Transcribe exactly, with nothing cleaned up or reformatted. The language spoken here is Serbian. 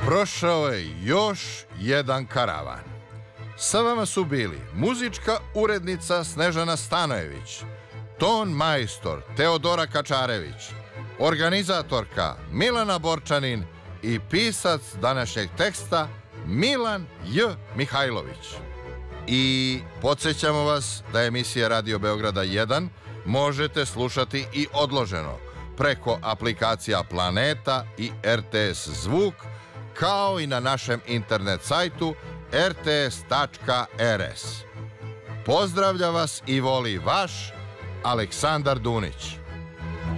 Prošao je još jedan karavan. Sa vama su bili muzička urednica Snežana Stanojević, ton majstor Teodora Kačarević, organizatorka Milana Borčanin i pisac današnjeg teksta Milan J. Mihajlović. I podsjećamo vas da emisije Radio Beograda jedan možete slušati i odloženo preko aplikacija Planeta i R T S Zvuk, kao i na našem internet sajtu r t s tačka r s. Pozdravlja vas i voli vaš Aleksandar Dunić.